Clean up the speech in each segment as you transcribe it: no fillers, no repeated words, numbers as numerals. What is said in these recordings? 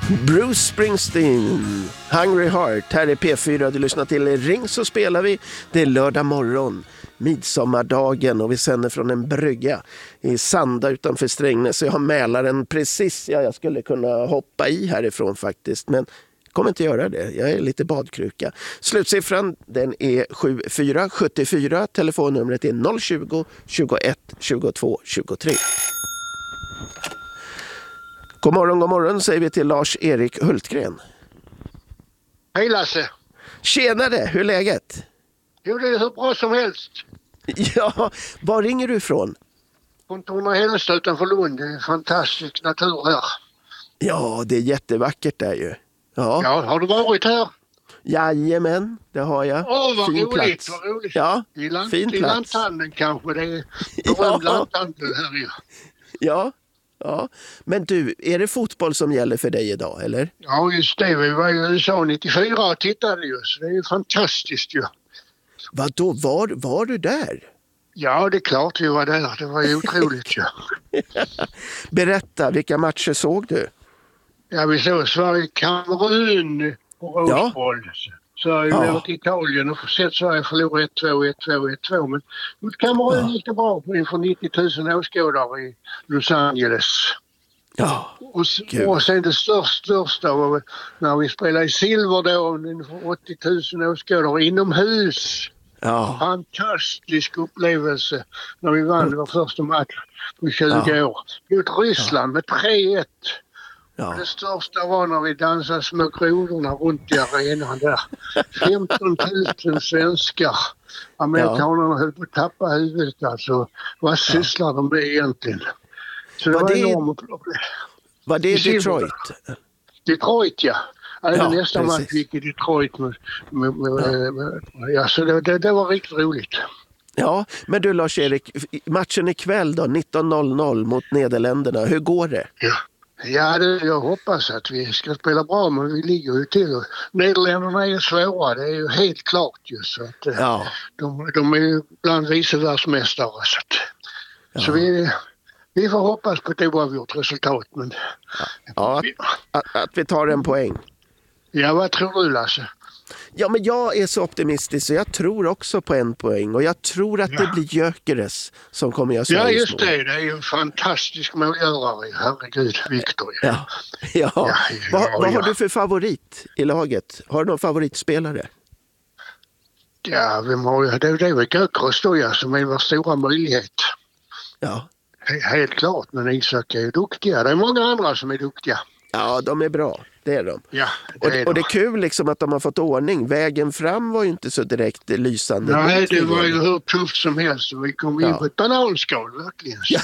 Bruce Springsteen, Hungry Heart. Här är P4, du lyssnar till Ring så spelar vi. Det är lördag morgon, midsommardagen, och vi sänder från en brygga i Sanda utanför Strängnäs. Så jag har Mälaren precis, jag skulle kunna hoppa i härifrån faktiskt, men kommer inte göra det. Jag är lite badkruka. Slutsiffran, den är 7474. Telefonnumret är 020 21 22 23. God morgon säger vi till Lars-Erik Hultgren. Hej Lasse. Tjenare, hur är läget? Jo, det är hur bra som helst. Ja, var ringer du ifrån? Från Torna-Hällestad utanför Lund. Det är en fantastisk natur här. Ja, det är jättevackert där ju. Ja, har du varit här? Jajamän, det har jag. Vad fin roligt, plats. vad roligt. Ja, fin I plats. lanthandeln kanske, det är berömd lanthandel här ju. Ja. Men du, är det fotboll som gäller för dig idag, eller? Ja, just det. Vi var i USA 94 och tittade ju, så det är ju fantastiskt ju. Vadå, var du där? Ja, det är klart vi var där. Det var ju otroligt ju. Berätta, vilka matcher såg du? Ja, vi såg Sverige-Kamerun och Rosboll. Sverige över till Italien och sett Sverige förlora 1-2. Men mot Kamerun gick det bra inför 90 000 åskådare i Los Angeles. Ja, och sen det största var när vi spelade i Silver då inför 80 000 åskådare inomhus. Ja. Fantastisk upplevelse när vi vann vår första match på 20 år. Mot Ryssland med 3-1. Ja. Det största var när vi dansade små grodorna runt i arenan där. 15 000 svenskar. Amerikanerna höll på att tappa huvudet alltså. Vad sysslar de med egentligen? Så det var enormt. Var det Detroit? Detroit, ja. Även nästa match gick i Detroit. Så det var riktigt roligt. Ja, men du Lars-Erik, matchen ikväll då, 19:00 mot Nederländerna. Hur går det? Ja, jag hoppas att vi ska spela bra, men vi ligger ju till. Nederländerna är svåra, det är ju helt klart ju. Så att, de är ju bland vice världsmästare. Så vi får hoppas på ett oavgjort resultat. Men, att vi tar en poäng. Ja, vad tror du Lasse? Ja, men jag är så optimistisk så jag tror också på en poäng. Och jag tror att det blir Gyökeres som kommer göra Sveriges mål. Ja, just det. Det är ju en fantastisk målgörare. Herregud, Victor. Vad har du för favorit i laget? Har du någon favoritspelare? Ja, det är väl Gyökeres då, som är vår stora möjlighet. Ja. Helt klart, men Isak är ju duktiga. Det är många andra som är duktiga. Ja, de är bra. Det är de. Ja, och det är kul liksom att de har fått ordning. Vägen fram var ju inte så direkt lysande. Nej, det var ju hur tufft som helst. Vi kom in på ett bananskal, verkligen. Ja,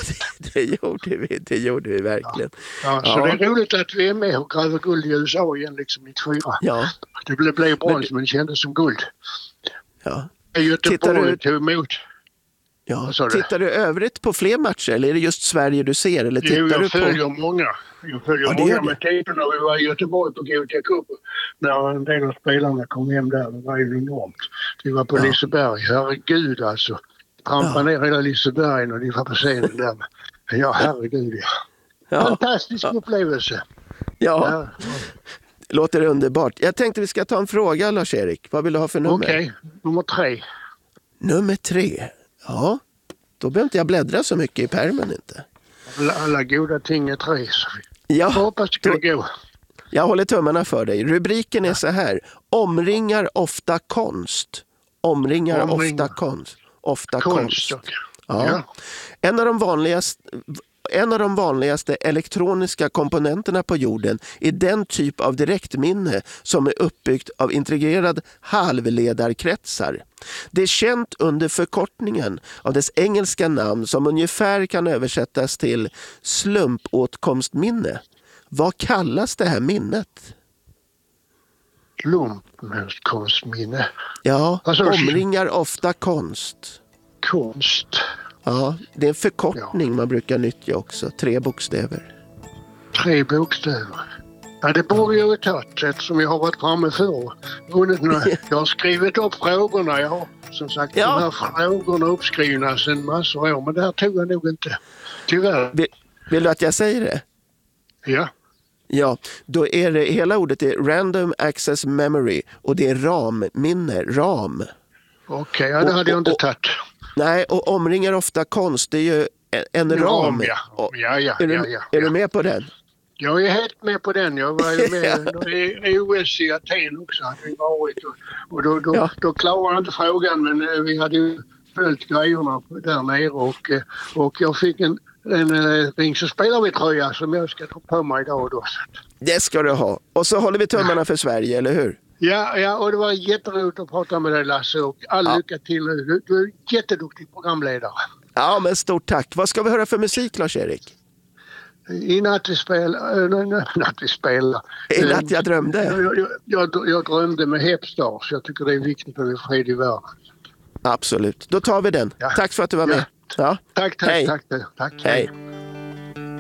det gjorde vi verkligen. Ja, så det är roligt att vi är med och gräver guld i USA igen, liksom 94. Ja. Det blev brons, men det kändes som guld. Ja. Göteborg tog emot. Ja. Tittar du övrigt på fler matcher eller är det just Sverige du ser? Eller tittar jag följer många. Jag följer många med tiden när vi var i Göteborg på Gothia Cup. När en del av spelarna kom hem där, det var ju enormt. Vi var på Liseberg, herregud alltså. Trampa ner hela Liseberg och de var på scenen där. Ja, herregud. Fantastisk upplevelse. Ja. Låter underbart. Jag tänkte vi ska ta en fråga, Lars-Erik. Vad vill du ha för nummer? Okej, nummer 3. Nummer 3? Ja, då behöver inte jag bläddra så mycket i pärmen inte. Alla goda ting är 3. Jag hoppas det ska gå. Jag håller tummarna för dig. Rubriken är så här. Omringar ofta konst. Ofta konst. Ja. En av de vanligaste elektroniska komponenterna på jorden är den typ av direktminne som är uppbyggt av integrerad halvledarkretsar. Det är känt under förkortningen av dess engelska namn som ungefär kan översättas till slumpåtkomstminne. Vad kallas det här minnet? Slumpåtkomstminne? Ja, omringar ofta konst. Konst? Ja, det är en förkortning man brukar nyttja också. 3 bokstäver. 3 bokstäver? Ja, det borde jag ju tagit eftersom jag har varit framme förr. Jag har skrivit upp frågorna. Jag har som sagt de här frågorna uppskrivna sedan massor år. Men det här tog jag nog inte. Tyvärr. Vill du att jag säger det? Ja. Ja, då är det, hela ordet är Random Access Memory och det är RAM-minne, RAM. Okej, ja, det hade jag inte tagit. Nej, och omringar ofta konst, det är ju en ram. Ja. Är du med på den? Jag är helt med på den. Jag var ju med i OS i Aten också. Hade vi varit, och då klarade jag inte frågan, men vi hade ju följt grejerna där nere och jag fick en Ring så spelar vi tröja som jag ska ta på mig idag då. Det ska du ha. Och så håller vi tummarna för Sverige, eller hur? Ja, och det var jätteroligt att prata med dig, Lasse, och all lycka till nu. Du är jätteduktig programledare. Ja, men stort tack. Vad ska vi höra för musik, Lars-Erik? I natt vi spelar. I natt jag drömde. Jag drömde med Hepstars. Jag tycker det är viktigt med fred i världen. Absolut. Då tar vi den. Ja. Tack för att du var med. Ja. Tack. Hej. Tack. Hej.